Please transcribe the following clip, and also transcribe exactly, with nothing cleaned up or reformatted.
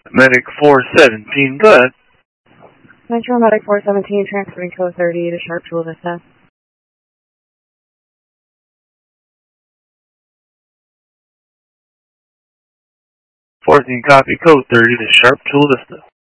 Medic four seventeen, go ahead. Metro Medic four seventeen, transferring code thirty to Sharp Chula Vista. fourteen, copy, code thirty to Sharp Chula Vista.